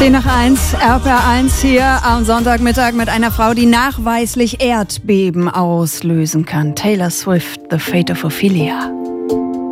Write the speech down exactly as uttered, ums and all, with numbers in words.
zehn nach eins, R P R eins hier am Sonntagmittag mit einer Frau, die nachweislich Erdbeben auslösen kann. Taylor Swift, The Fate of Ophelia.